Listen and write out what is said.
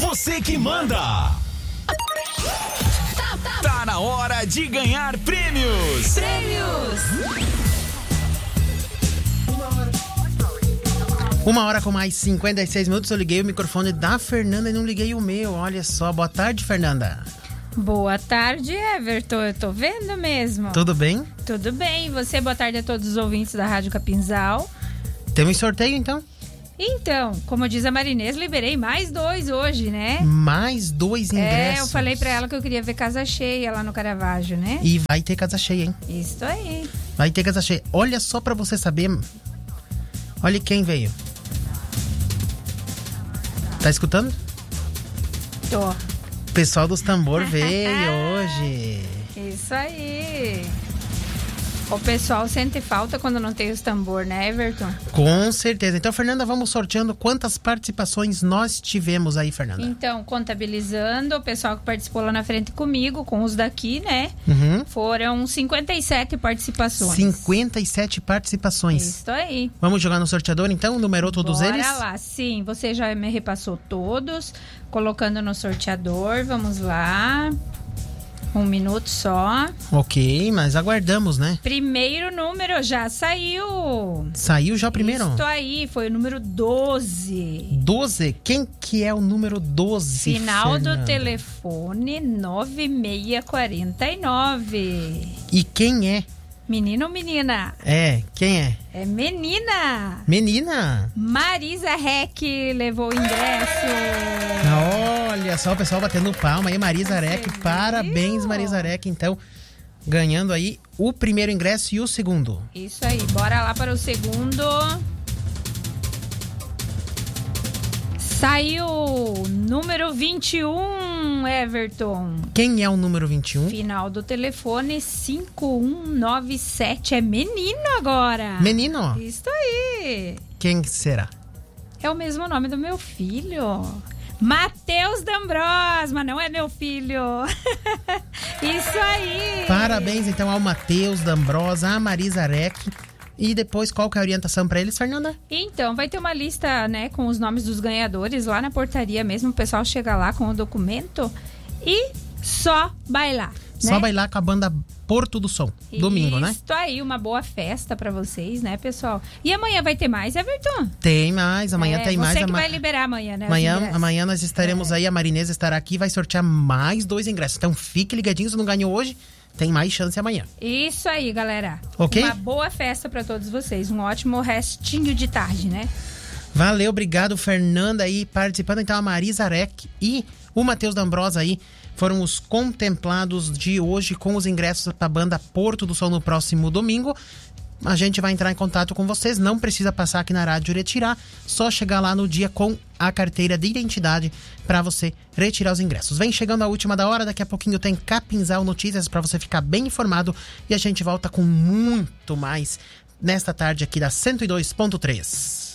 você que manda. Tá na hora de ganhar prêmios. Uma hora com mais 56 minutos, eu liguei o microfone da Fernanda e não liguei o meu. Olha só, boa tarde, Fernanda. Boa tarde, Everton. Eu tô vendo mesmo. Tudo bem? Tudo bem. E você, boa tarde a todos os ouvintes da Rádio Capinzal. Temos sorteio, então? Então, como diz a Marinês, liberei mais 2 hoje, né? Mais 2 ingressos. Eu falei pra ela que eu queria ver casa cheia lá no Caravaggio, né? E vai ter casa cheia, hein? Isso aí. Vai ter casa cheia. Olha só pra você saber. Olha quem veio. Tá escutando? Tô. O pessoal dos tambor veio hoje. Isso aí. O pessoal sente falta quando não tem os tambor, né, Everton? Com certeza. Então, Fernanda, vamos sorteando quantas participações nós tivemos aí, Fernanda. Então, contabilizando, o pessoal que participou lá na frente comigo, com os daqui, né? Foram 57 participações. 57 participações. Isso aí. Vamos jogar no sorteador, então? Numerou todos eles? Bora lá, sim. Você já me repassou todos, colocando no sorteador. Vamos lá. 1 minuto só. Ok, mas aguardamos, né? Primeiro número já saiu. Saiu já o primeiro? Isso aí, foi o número 12. 12? Quem que é o número 12, Final Fernanda? do telefone 9649. E quem é? Menino ou menina? Quem é? É menina. Menina? Marisa Rec levou o ingresso. Olha só o pessoal batendo palma aí, Marisa Rec. Parabéns, Marisa Rec, então, ganhando aí o primeiro ingresso e o segundo. Isso aí, bora lá para o segundo. Saiu número 21, Everton. Quem é o número 21? Final do telefone 5197. É menino agora. Menino? Isso aí. Quem será? É o mesmo nome do meu filho. Matheus D'Ambros, mas não é meu filho. Isso aí. Parabéns, então, ao Matheus D'Ambros, à Marisa Rec. E depois, qual que é a orientação para eles, Fernanda? Então, vai ter uma lista, né, com os nomes dos ganhadores lá na portaria mesmo. O pessoal chega lá com o documento e só bailar. Só bailar com a banda Porto do Som. Domingo, né? Isso aí, uma boa festa pra vocês, né, pessoal? E amanhã vai ter mais, Everton? Tem mais, amanhã tem mais. Você que vai liberar amanhã, né? Amanhã nós estaremos aí, a Marinês estará aqui e vai sortear mais 2 ingressos. Então fique ligadinho, se não ganhou hoje, tem mais chance amanhã. Isso aí, galera. Ok? Uma boa festa pra todos vocês. Um ótimo restinho de tarde, né? Valeu, obrigado, Fernanda aí participando. Então a Marisa Rec e o Matheus D'Ambros aí foram os contemplados de hoje com os ingressos para a banda Porto do Sol no próximo domingo. A gente vai entrar em contato com vocês, não precisa passar aqui na Rádio retirar, só chegar lá no dia com a carteira de identidade para você retirar os ingressos. Vem chegando a última da hora, daqui a pouquinho tem Capinzal Notícias para você ficar bem informado e a gente volta com muito mais nesta tarde aqui da 102.3.